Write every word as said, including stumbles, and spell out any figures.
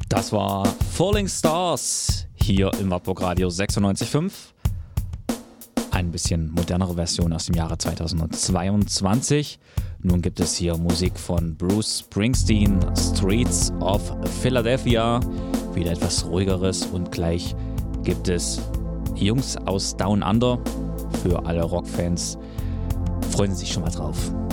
Das war Falling Stars hier im Wartburg Radio sechsundneunzig Komma fünf. Ein bisschen modernere Version aus dem Jahre zweitausendzweiundzwanzig. Nun gibt es hier Musik von Bruce Springsteen, Streets of Philadelphia. Wieder etwas ruhigeres und gleich gibt es Jungs aus Down Under. Für alle Rockfans freuen Sie sich schon mal drauf.